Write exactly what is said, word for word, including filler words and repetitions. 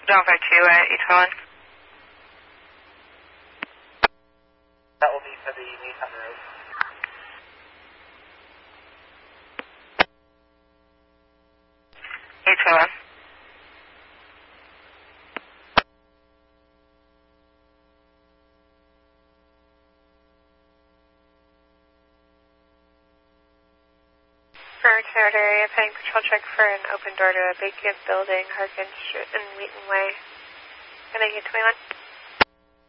John five two at eight twenty-one. That will be for the Newtown Road. eight twenty-one. For Toyota area, pending patrol check for an open door to a vacant building, Harkins Street and Wheaton Way. Can I get twenty-one?